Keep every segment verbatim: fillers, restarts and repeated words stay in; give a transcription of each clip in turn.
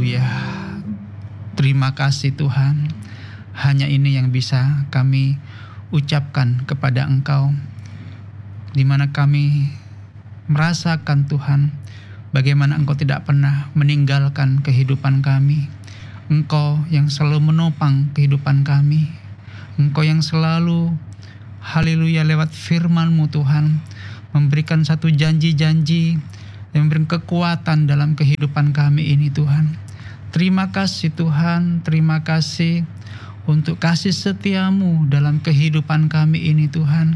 Haleluya. Terima kasih Tuhan. Hanya ini yang bisa kami ucapkan kepada Engkau, di mana kami merasakan Tuhan bagaimana Engkau tidak pernah meninggalkan kehidupan kami. Engkau yang selalu menopang kehidupan kami. Engkau yang selalu, haleluya, lewat firman-Mu Tuhan, memberikan satu janji-janji yang memberikan kekuatan dalam kehidupan kami ini Tuhan. Terima kasih Tuhan, terima kasih untuk kasih setia-Mu dalam kehidupan kami ini Tuhan.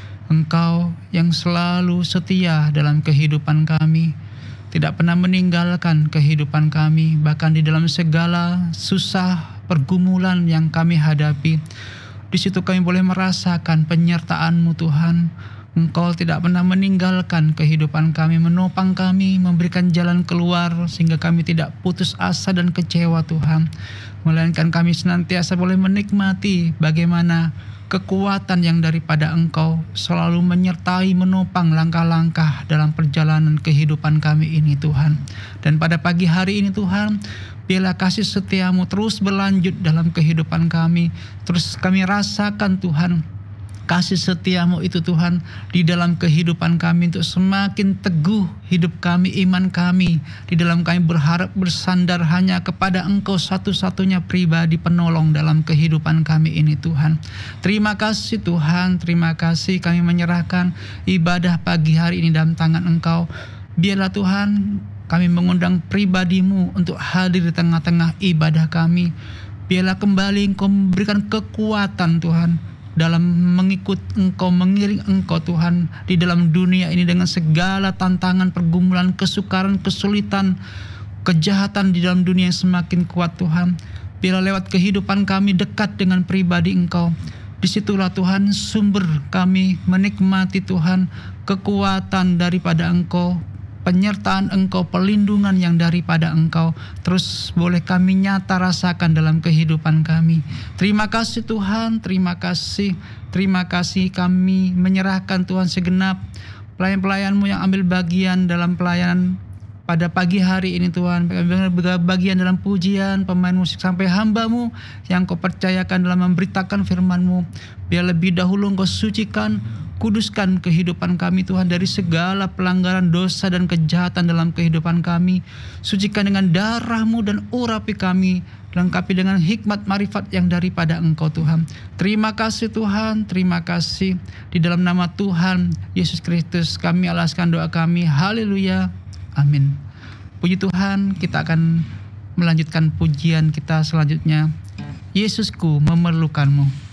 Engkau yang selalu setia dalam kehidupan kami, tidak pernah meninggalkan kehidupan kami, bahkan di dalam segala susah pergumulan yang kami hadapi. Di situ kami boleh merasakan penyertaan-Mu Tuhan. Engkau tidak pernah meninggalkan kehidupan kami, menopang kami, memberikan jalan keluar sehingga kami tidak putus asa dan kecewa Tuhan. Melainkan kami senantiasa boleh menikmati bagaimana kekuatan yang daripada Engkau selalu menyertai, menopang langkah-langkah dalam perjalanan kehidupan kami ini Tuhan. Dan pada pagi hari ini Tuhan, biarlah kasih setia-Mu terus berlanjut dalam kehidupan kami. Terus kami rasakan Tuhan, kasih setia-Mu itu Tuhan di dalam kehidupan kami untuk semakin teguh hidup kami, iman kami. Di dalam kami berharap bersandar hanya kepada Engkau satu-satunya pribadi penolong dalam kehidupan kami ini Tuhan. Terima kasih Tuhan, terima kasih kami menyerahkan ibadah pagi hari ini dalam tangan Engkau. Biarlah Tuhan kami mengundang pribadi-Mu untuk hadir di tengah-tengah ibadah kami. Biarlah kembali Engkau memberikan kekuatan Tuhan dalam mengikut Engkau, mengiring Engkau Tuhan di dalam dunia ini dengan segala tantangan, pergumulan, kesukaran, kesulitan, kejahatan di dalam dunia yang semakin kuat Tuhan. Bila lewat kehidupan kami dekat dengan pribadi Engkau, disitulah Tuhan sumber kami menikmati Tuhan kekuatan daripada Engkau, penyertaan Engkau, perlindungan yang daripada Engkau terus boleh kami nyata rasakan dalam kehidupan kami. Terima kasih Tuhan, terima kasih, terima kasih kami menyerahkan Tuhan segenap pelayan-pelayan-Mu yang ambil bagian dalam pelayanan pada pagi hari ini Tuhan. Bagian dalam pujian, pemain musik sampai hamba-Mu yang Kau percayakan dalam memberitakan firman-Mu. Biar lebih dahulu Engkau sucikan, kuduskan kehidupan kami Tuhan dari segala pelanggaran, dosa dan kejahatan dalam kehidupan kami. Sucikan dengan darah-Mu dan urapi kami, lengkapi dengan hikmat marifat yang daripada Engkau Tuhan. Terima kasih Tuhan, terima kasih. Di dalam nama Tuhan Yesus Kristus kami alaskan doa kami. Haleluya, amin. Puji Tuhan, kita akan melanjutkan pujian kita selanjutnya. Yesusku memerlukan-Mu.